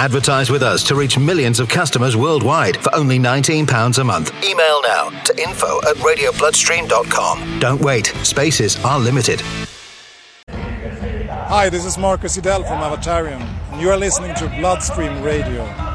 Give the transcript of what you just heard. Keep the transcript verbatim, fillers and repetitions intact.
Advertise with us to reach millions of customers worldwide for only nineteen pounds a month. Email now to info at radio bloodstream dot com. Don't wait. Spaces are limited. Hi, this is Marcus Idell from Avatarium, and you are listening to Bloodstream Radio.